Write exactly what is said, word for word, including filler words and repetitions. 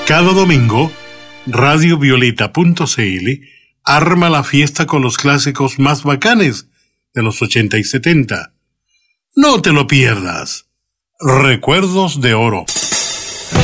Cada domingo, radio violeta punto c l arma la fiesta con los clásicos más bacanes de los ochenta y setenta. No te lo pierdas. Recuerdos de Oro.